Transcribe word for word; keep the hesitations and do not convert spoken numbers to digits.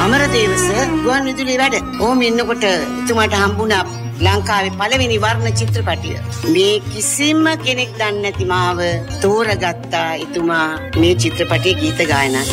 අමරදේවස ගුවන් විදුලියේ වැඩ. ඕම ඉන්නකොට එතුමාට හම්බුණා ලංකාවේ පළවෙනි වර්ණ චිත්‍රපටිය. මේ කිසිම කෙනෙක් දන්නේ නැති මාව තෝරගත්තා එතුමා මේ චිත්‍රපටයේ ගීත ගායනා.